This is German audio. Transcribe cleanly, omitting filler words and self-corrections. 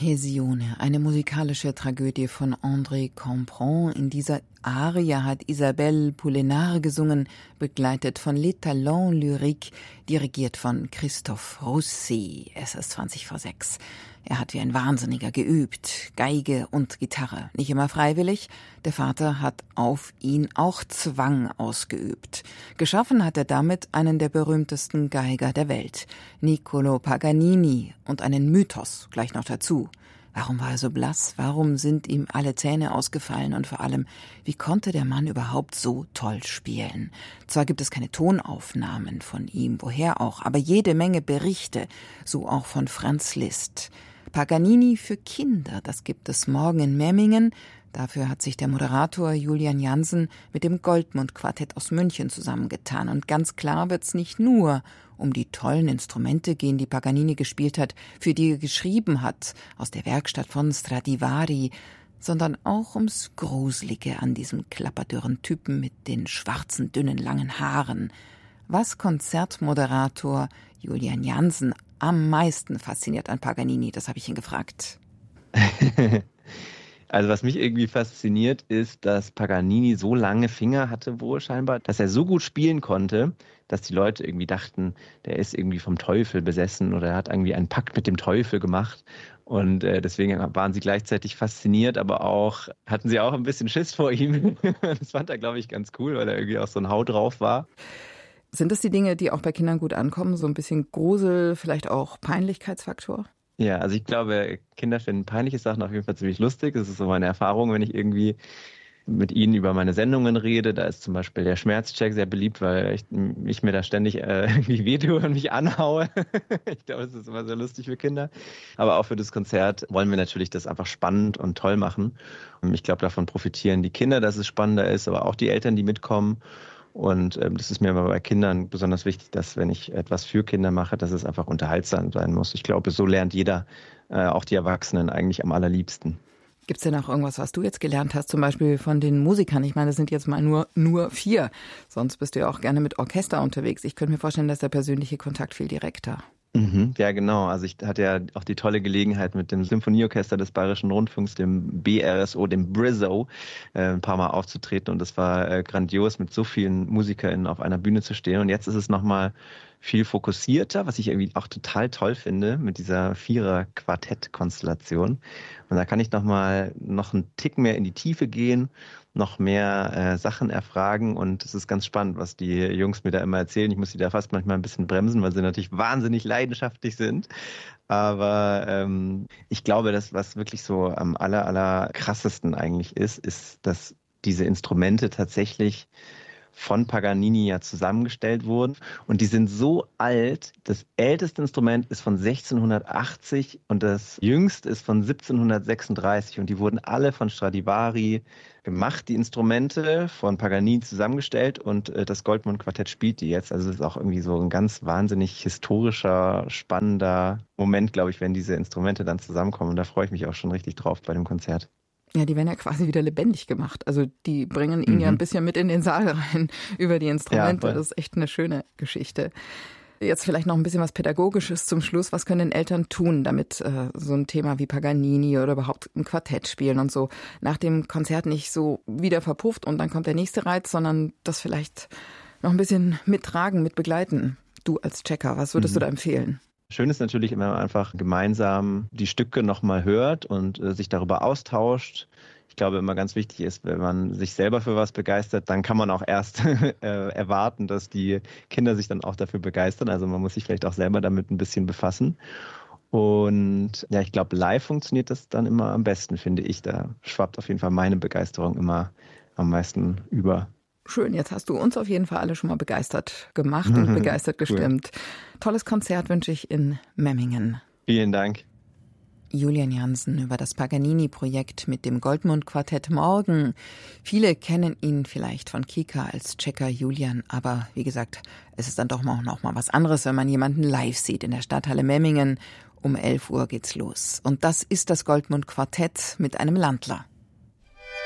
Hesione, eine musikalische Tragödie von André Campan. In dieser Arie hat Isabelle Poulenard gesungen, begleitet von Les Talents Lyriques, dirigiert von Christophe Roussy. Es ist 6:20. Er hat wie ein Wahnsinniger geübt, Geige und Gitarre. Nicht immer freiwillig, der Vater hat auf ihn auch Zwang ausgeübt. Geschaffen hat er damit einen der berühmtesten Geiger der Welt, Niccolò Paganini, und einen Mythos gleich noch dazu. Warum war er so blass? Warum sind ihm alle Zähne ausgefallen? Und vor allem, wie konnte der Mann überhaupt so toll spielen? Zwar gibt es keine Tonaufnahmen von ihm, woher auch, aber jede Menge Berichte, so auch von Franz Liszt. Paganini für Kinder, das gibt es morgen in Memmingen. Dafür hat sich der Moderator Julian Jansen mit dem Goldmund-Quartett aus München zusammengetan. Und ganz klar wird's nicht nur um die tollen Instrumente gehen, die Paganini gespielt hat, für die er geschrieben hat, aus der Werkstatt von Stradivari, sondern auch ums Gruselige an diesem klapperdürren Typen mit den schwarzen, dünnen, langen Haaren. Was Konzertmoderator Julian Jansen am meisten fasziniert an Paganini, das habe ich ihn gefragt. Also was mich irgendwie fasziniert, ist, dass Paganini so lange Finger hatte wohl scheinbar, dass er so gut spielen konnte, dass die Leute irgendwie dachten, der ist irgendwie vom Teufel besessen oder er hat irgendwie einen Pakt mit dem Teufel gemacht. Und deswegen waren sie gleichzeitig fasziniert, aber auch hatten sie auch ein bisschen Schiss vor ihm. Das fand er, glaube ich, ganz cool, weil er irgendwie auch so ein Hau drauf war. Sind das die Dinge, die auch bei Kindern gut ankommen? So ein bisschen Grusel, vielleicht auch Peinlichkeitsfaktor? Ja, also ich glaube, Kinder finden peinliche Sachen auf jeden Fall ziemlich lustig. Das ist so meine Erfahrung, wenn ich irgendwie mit ihnen über meine Sendungen rede. Da ist zum Beispiel der Schmerzcheck sehr beliebt, weil ich mir da ständig irgendwie wehtue und mich anhaue. Ich glaube, das ist immer sehr lustig für Kinder. Aber auch für das Konzert wollen wir natürlich das einfach spannend und toll machen. Und ich glaube, davon profitieren die Kinder, dass es spannender ist, aber auch die Eltern, die mitkommen. Und das ist mir aber bei Kindern besonders wichtig, dass wenn ich etwas für Kinder mache, dass es einfach unterhaltsam sein muss. Ich glaube, so lernt jeder, auch die Erwachsenen, eigentlich am allerliebsten. Gibt es denn auch irgendwas, was du jetzt gelernt hast, zum Beispiel von den Musikern? Ich meine, das sind jetzt mal nur 4. Sonst bist du ja auch gerne mit Orchester unterwegs. Ich könnte mir vorstellen, dass der persönliche Kontakt viel direkter. Ja, genau. Also ich hatte ja auch die tolle Gelegenheit, mit dem Symphonieorchester des Bayerischen Rundfunks, dem BRSO, dem BRISO, ein paar Mal aufzutreten. Und das war grandios, mit so vielen MusikerInnen auf einer Bühne zu stehen. Und jetzt ist es nochmal viel fokussierter, was ich irgendwie auch total toll finde, mit dieser 4er-Quartett-Konstellation. Und da kann ich noch einen Tick mehr in die Tiefe gehen, noch mehr Sachen erfragen, und es ist ganz spannend, was die Jungs mir da immer erzählen. Ich muss sie da fast manchmal ein bisschen bremsen, weil sie natürlich wahnsinnig leidenschaftlich sind. Aber ich glaube, das, was wirklich so am aller krassesten eigentlich ist, dass diese Instrumente tatsächlich von Paganini ja zusammengestellt wurden. Und die sind so alt. Das älteste Instrument ist von 1680 und das jüngste ist von 1736. Und die wurden alle von Stradivari gemacht, die Instrumente von Paganini zusammengestellt, und das Goldmund-Quartett spielt die jetzt. Also es ist auch irgendwie so ein ganz wahnsinnig historischer, spannender Moment, glaube ich, wenn diese Instrumente dann zusammenkommen. Und da freue ich mich auch schon richtig drauf bei dem Konzert. Ja, die werden ja quasi wieder lebendig gemacht. Also die bringen ihn ja ein bisschen mit in den Saal rein über die Instrumente. Ja, das ist echt eine schöne Geschichte. Jetzt vielleicht noch ein bisschen was Pädagogisches zum Schluss. Was können denn Eltern tun, damit so ein Thema wie Paganini oder überhaupt ein Quartett spielen und so nach dem Konzert nicht so wieder verpufft und dann kommt der nächste Reiz, sondern das vielleicht noch ein bisschen mittragen, mitbegleiten? Du als Checker, was würdest du da empfehlen? Schön ist natürlich, wenn man einfach gemeinsam die Stücke nochmal hört und sich darüber austauscht. Ich glaube, immer ganz wichtig ist, wenn man sich selber für was begeistert, dann kann man auch erst erwarten, dass die Kinder sich dann auch dafür begeistern. Also man muss sich vielleicht auch selber damit ein bisschen befassen. Und ja, ich glaube, live funktioniert das dann immer am besten, finde ich. Da schwappt auf jeden Fall meine Begeisterung immer am meisten über. Schön, jetzt hast du uns auf jeden Fall alle schon mal begeistert gemacht und begeistert gestimmt. Cool. Tolles Konzert wünsche ich in Memmingen. Vielen Dank. Julian Jansen über das Paganini-Projekt mit dem Goldmund-Quartett morgen. Viele kennen ihn vielleicht von Kika als Checker Julian, aber wie gesagt, es ist dann doch noch mal was anderes, wenn man jemanden live sieht in der Stadthalle Memmingen. Um 11 Uhr geht's los. Und das ist das Goldmund-Quartett mit einem Landler.